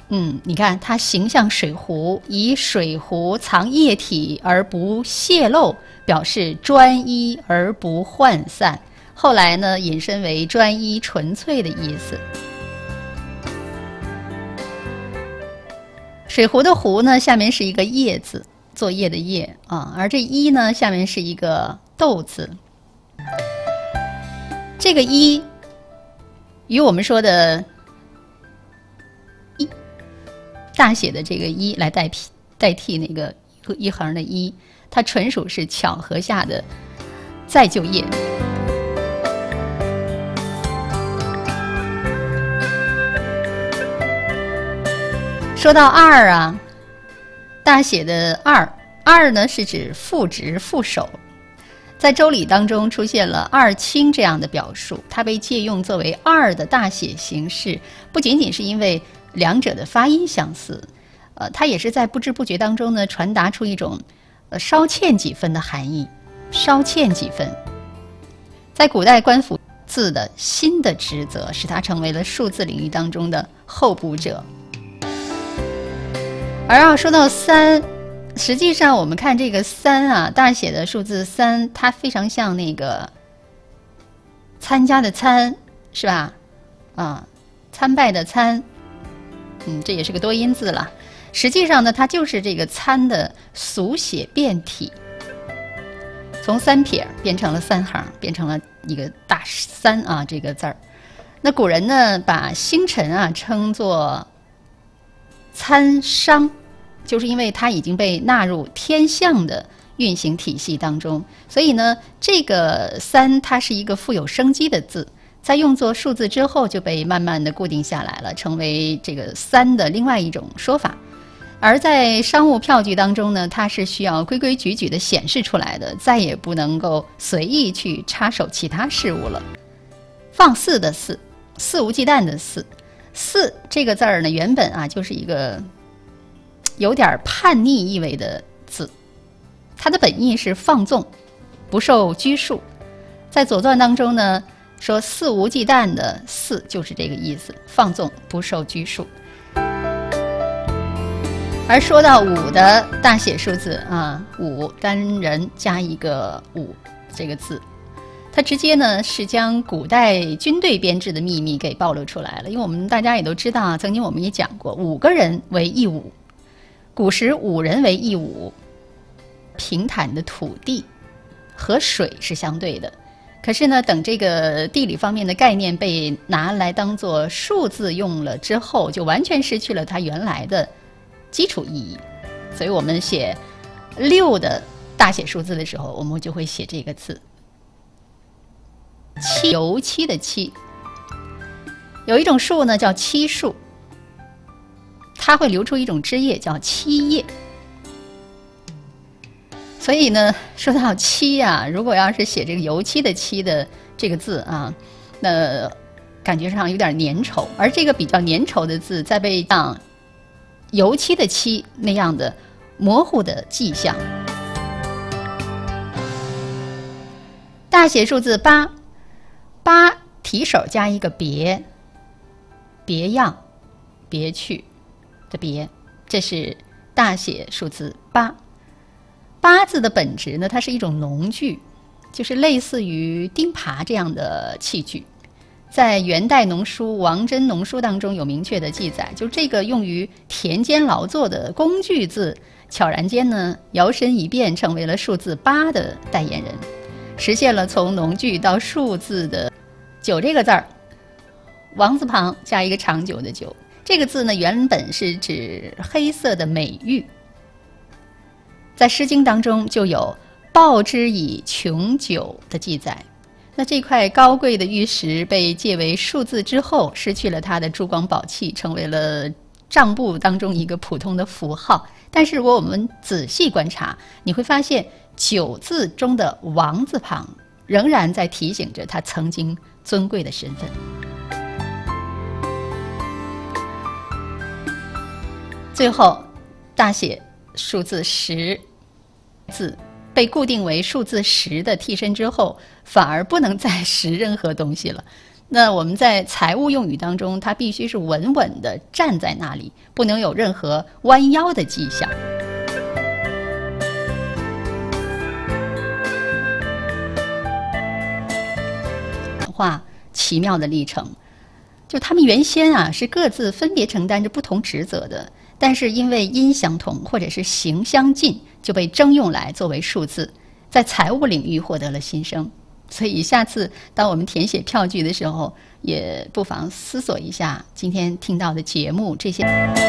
你看它形象水壶，以水壶藏液体而不泄漏，表示专一而不涣散。后来呢，引申为专一纯粹的意思。水壶的壶呢，下面是一个叶字，作业的业啊，而这一呢，下面是一个斗字。这个一与我们说的一大写的这个一来代替那个一横的一，它纯属是巧合下的再就业。说到二啊，大写的二呢是指副职副手，在周礼当中出现了二卿这样的表述，它被借用作为二的大写形式，不仅仅是因为两者的发音相似，它也是在不知不觉当中呢传达出一种稍欠几分的含义，稍欠几分。在古代官府字的新的职责，使它成为了数字领域当中的候补者。而说到三，实际上我们看这个三啊，大写的数字三，它非常像那个参加的参，是吧？参拜的参，这也是个多音字了。实际上呢，它就是这个参的俗写变体，从三撇变成了三横，变成了一个大三啊这个字儿。那古人呢，把星辰啊称作参商，就是因为它已经被纳入天象的运行体系当中，所以呢，这个三它是一个富有生机的字，在用作数字之后就被慢慢的固定下来了，成为这个三的另外一种说法。而在商务票据当中呢，它是需要规规矩矩的显示出来的，再也不能够随意去插手其他事物了。放肆的肆，肆无忌惮的肆，肆这个字儿呢，原本啊就是一个有点叛逆意味的字，它的本意是放纵，不受拘束。在《左传》当中呢，说肆无忌惮的肆就是这个意思，放纵不受拘束。而说到五的大写数字啊，五单人加一个五这个字，它直接呢是将古代军队编制的秘密给暴露出来了。因为我们大家也都知道啊，曾经我们也讲过，5个人为一伍，古时5人为一伍，平坦的土地和水是相对的。可是呢，等这个地理方面的概念被拿来当做数字用了之后，就完全失去了它原来的基础意义。所以我们写6的大写数字的时候，我们就会写这个字。漆，油漆的漆。有一种树呢叫漆树，它会流出一种汁液叫漆液。所以呢，说到漆啊，如果要是写这个油漆的漆的这个字啊，那感觉上有点粘稠，而这个比较粘稠的字再被像油漆的漆那样的模糊的迹象。大写数字8，提手加一个别，别样别去的别，这是大写数字8。8字的本质呢，它是一种农具，就是类似于钉耙这样的器具。在元代农书《王真农书》当中有明确的记载，就这个用于田间劳作的工具字，悄然间呢摇身一变成为了数字8的代言人，实现了从农具到数字的久这个字儿，王字旁加一个长久的久。这个字呢，原本是指黑色的美玉，在《诗经》当中就有报之以琼酒的记载。那这块高贵的玉石被借为数字之后，失去了它的珠光宝气，成为了账簿当中一个普通的符号。但是如果我们仔细观察，你会发现酒字中的王字旁仍然在提醒着他曾经尊贵的身份。最后大写数字10字被固定为数字10的替身之后，反而不能再10任何东西了。 那我们在财务用语当中，它必须是稳稳地站在那里，不能有任何弯腰的迹象。话奇妙的历程，就他们原先啊是各自分别承担着不同职责的，但是因为音相同或者是形相近，就被征用来作为数字，在财务领域获得了新生。所以下次当我们填写票据的时候，也不妨思索一下今天听到的节目这些。